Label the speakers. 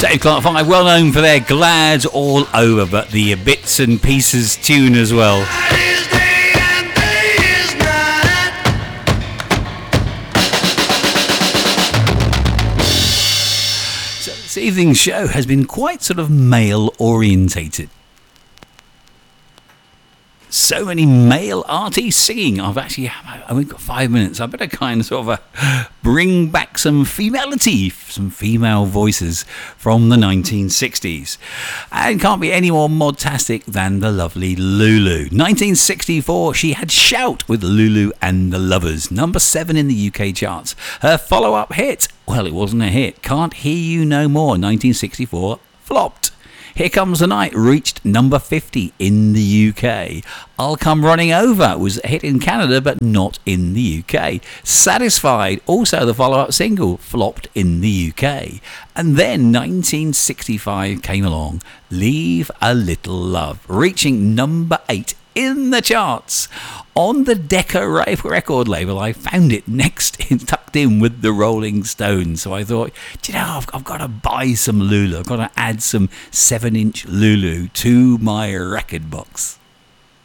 Speaker 1: Dave Clark 5, well known for their Glad All Over, but the Bits and Pieces tune as well. So this evening's show has been quite sort of male orientated. So many male artists singing. I've only got 5 minutes. I better kind of sort of bring back some femality, some female voices from the 1960s. And can't be any more modtastic than the lovely Lulu. 1964, she had Shout with Lulu and the Lovers, number 7 in the UK charts. Her follow-up hit, well, it wasn't a hit, Can't Hear You No More, 1964, flopped. Here Comes the Night reached number 50 in the UK. I'll Come Running Over was a hit in Canada but not in the UK. Satisfied, also the follow-up single, flopped in the UK. And then 1965 came along, Leave a Little Love, reaching number 8 in the charts. On the Decca record label, I found it tucked in with the Rolling Stones. So I thought, I've got to buy some Lulu. I've got to add some 7-inch Lulu to my record box.